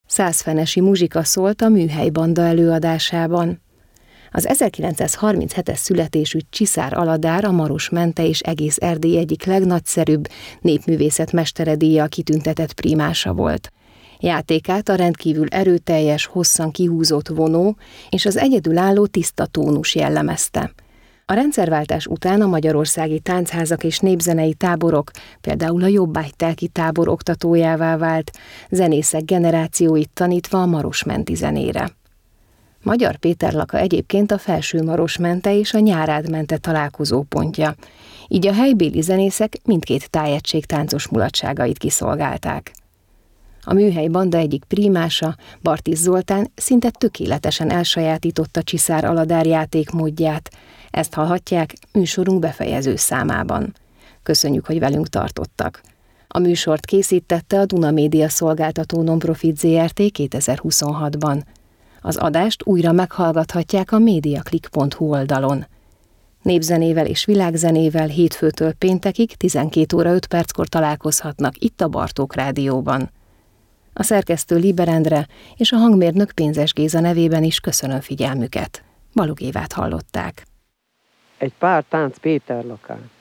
Százfenesi muzsika szólt a Műhely Banda előadásában. Az 1937-es születésű Csiszár Aladár a Maros Mente és egész Erdély egyik legnagyszerűbb népművészet mesteredíjjal kitüntetett primása volt. Játékát a rendkívül erőteljes, hosszan kihúzott vonó és az egyedülálló tiszta tónus jellemezte. A rendszerváltás után a magyarországi táncházak és népzenei táborok, például a Jobbágytelki tábor oktatójává vált, zenészek generációit tanítva a marosmenti zenére. Magyar Péter Laka egyébként a Felső Marosmente és a Nyárádmente találkozópontja, így a helybéli zenészek mindkét tájegység táncos mulatságait kiszolgálták. A Műhely Banda egyik primása, Bartis Zoltán szinte tökéletesen elsajátította Csiszár Aladár játékmódját. Ezt hallhatják műsorunk befejező számában. Köszönjük, hogy velünk tartottak. A műsort készítette a Duna Média Szolgáltató Nonprofit Zrt. 2026-ban. Az adást újra meghallgathatják a mediaclick.hu oldalon. Népzenével és világzenével hétfőtől péntekig 12 óra 5 perckor találkozhatnak itt a Bartók Rádióban. A szerkesztő Liber Endre és a hangmérnök Pénzes Géza nevében is köszönöm figyelmüket. Balogh Évát hallották. Egy pár tánc Péter Lakán.